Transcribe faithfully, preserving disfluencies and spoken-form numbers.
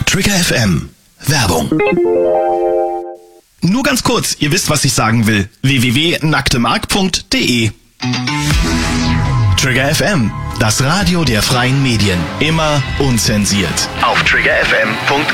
Trigger F M. Werbung. Nur ganz kurz, ihr wisst, was ich sagen will. w w w punkt nacktemark punkt de Trigger F M, das Radio der freien Medien. Immer unzensiert. Auf trigger f m punkt de